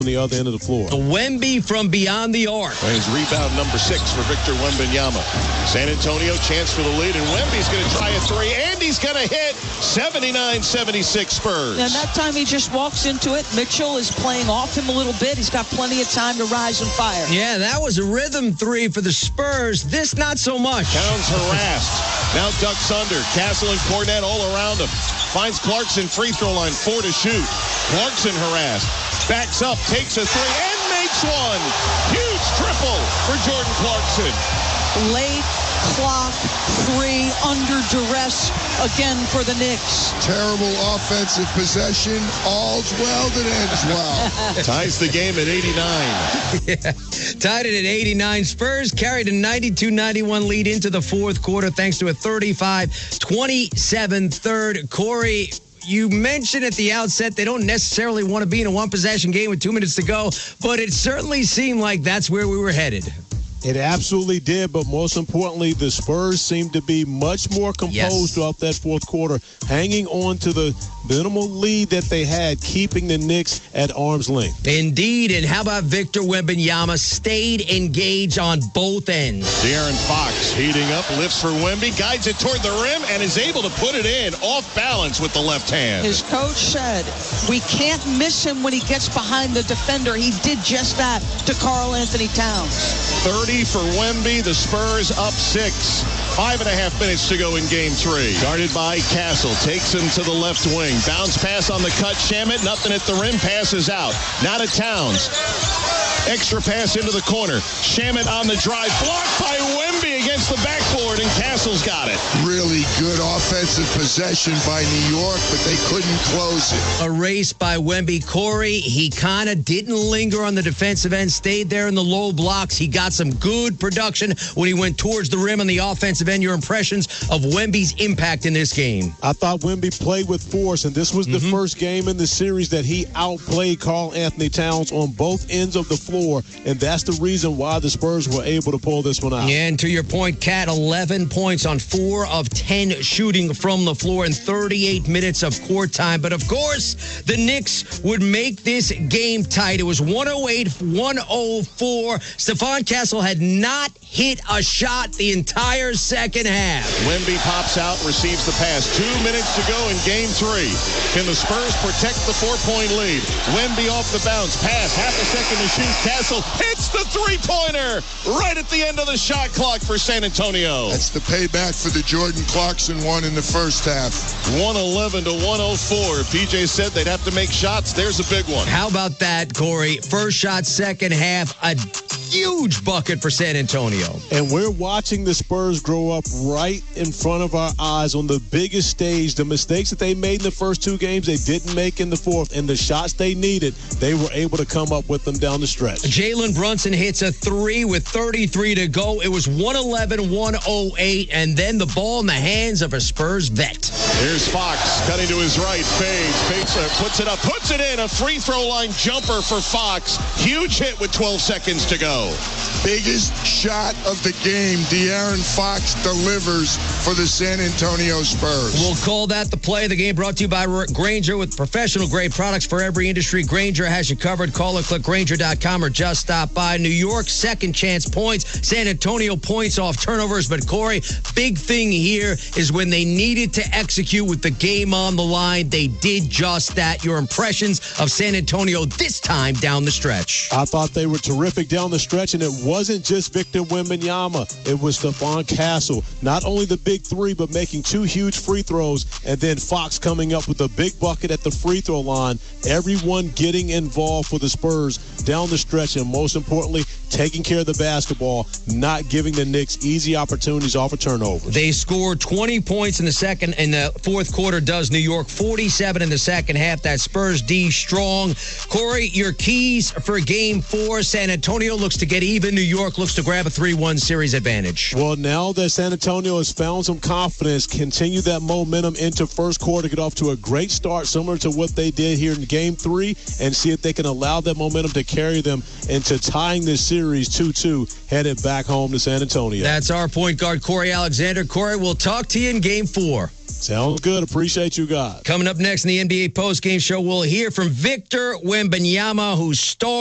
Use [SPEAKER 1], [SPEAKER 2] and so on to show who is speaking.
[SPEAKER 1] on the other end of the floor.
[SPEAKER 2] Wemby from beyond the arc.
[SPEAKER 3] And his rebound number 6 for Victor Wembanyama. San Antonio chance for the lead, and Wemby's going to try a three, and he's going to hit. 79-76 Spurs.
[SPEAKER 4] And that time he just walks into it. Mitchell is playing off him a little bit. He's got plenty of time to rise and fire.
[SPEAKER 2] Yeah, that was a rhythm three for the Spurs. This, not so much.
[SPEAKER 3] Towns harassed. Now ducks under. Castle and Cornette all around him. Finds Clarkson free throw line, 4 to shoot. Clarkson harassed. Backs up, takes a three, and makes one. Huge triple for Jordan Clarkson.
[SPEAKER 4] Late clock three under duress again for the Knicks.
[SPEAKER 5] Terrible offensive possession. All's well that ends well.
[SPEAKER 3] Ties the game at 89.
[SPEAKER 2] Yeah. Tied it at 89. Spurs carried a 92-91 lead into the fourth quarter thanks to a 35-27 third. Corey, you mentioned at the outset they don't necessarily want to be in a one-possession game with 2 minutes to go, but it certainly seemed like that's where we were headed.
[SPEAKER 1] It absolutely did, but most importantly, the Spurs seemed to be much more composed throughout that fourth quarter, hanging on to the minimal lead that they had, keeping the Knicks at arm's length.
[SPEAKER 2] Indeed, and how about Victor Wembanyama? Stayed engaged on both ends.
[SPEAKER 3] De'Aaron Fox heating up, lifts for Wemby, guides it toward the rim, and is able to put it in off balance with the left hand.
[SPEAKER 4] His coach said, we can't miss him when he gets behind the defender. He did just that to Karl Anthony Towns.
[SPEAKER 3] 30 for Wemby. The Spurs up 6. 5.5 minutes to go in game 3. Guarded by Castle. Takes him to the left wing. Bounce pass on the cut. Shamet, nothing at the rim. Passes out. Now to Towns. Extra pass into the corner. Shamet on the drive. Blocked by Wemby against the backboard, and Castle's got it.
[SPEAKER 5] Really good offensive possession by New York, but they couldn't close it.
[SPEAKER 2] A race by Wemby. Corey, he kind of didn't linger on the defensive end, stayed there in the low blocks. He got some good production when he went towards the rim on the offensive end. Your impressions of Wemby's impact in this game?
[SPEAKER 1] I thought Wemby played with force, and this was the first game in the series that he outplayed Karl Anthony Towns on both ends of the floor, and that's the reason why the Spurs were able to pull this one out.
[SPEAKER 2] Yeah, and to your point, Kat, 11 points on 4 of 10 shooting from the floor in 38 minutes of court time. But, of course, the Knicks would make this game tight. It was 108-104. Stephon Castle had not hit a shot the entire second half.
[SPEAKER 3] Wemby pops out, receives the pass. 2 minutes to go in game 3. Can the Spurs protect the 4-point lead? Wemby off the bounce. Pass, half a second to shoot. Castle hits the three-pointer right at the end of the shot clock for San Antonio.
[SPEAKER 5] That's the payback for the Jordan Clarkson one in the first half.
[SPEAKER 3] 111-104. PJ said they'd have to make shots. There's a big one.
[SPEAKER 2] How about that, Corey? First shot, second half, a huge bucket for San Antonio.
[SPEAKER 1] And we're watching the Spurs grow up right in front of our eyes on the biggest stage. The mistakes that they made in the first 2 games, they didn't make in the fourth. And the shots they needed, they were able to come up with them down the stretch.
[SPEAKER 2] Jalen Brunson hits a 3 with 33 to go. It was 111-108, and then the ball in the hands of a Spurs vet.
[SPEAKER 3] Here's Fox cutting to his right. Fades, puts it up, puts it in. A free throw line jumper for Fox. Huge hit with 12 seconds to go.
[SPEAKER 5] Biggest shot of the game. De'Aaron Fox delivers for the San Antonio Spurs.
[SPEAKER 2] We'll call that the play of the game, brought to you by Grainger. With professional-grade products for every industry, Grainger has you covered. Call or click Grainger.com or just stop by. New York, second chance points. San Antonio points off turnovers. But, Corey, big thing here is when they needed to execute with the game on the line, they did just that. Your impressions of San Antonio this time down the stretch?
[SPEAKER 1] I thought they were terrific down the stretch, and it wasn't just Victor Wembanyama. It was Stephon Castle. Not only the big 3, but making 2 huge free throws, and then Fox coming up with a big bucket at the free throw line. Everyone getting involved for the Spurs down the stretch, and most importantly, taking care of the basketball, not giving the Knicks easy opportunities off a turnover.
[SPEAKER 2] They scored 20 points in the fourth quarter, does New York. 47 in the second half. That Spurs D strong. Corey, your keys for game 4. San Antonio looks to get even. New York looks to grab a 3-1 series advantage.
[SPEAKER 1] Well, now that San Antonio has found some confidence, continue that momentum into first quarter, get off to a great start, similar to what they did here in game 3, and see if they can allow that momentum to carry them into tying this series 2-2, headed back home to San Antonio.
[SPEAKER 2] That's our point guard, Corey Alexander. Corey, we'll talk to you in game 4.
[SPEAKER 1] Sounds good. Appreciate you guys.
[SPEAKER 2] Coming up next in the NBA postgame show, we'll hear from Victor Wembanyama, who starred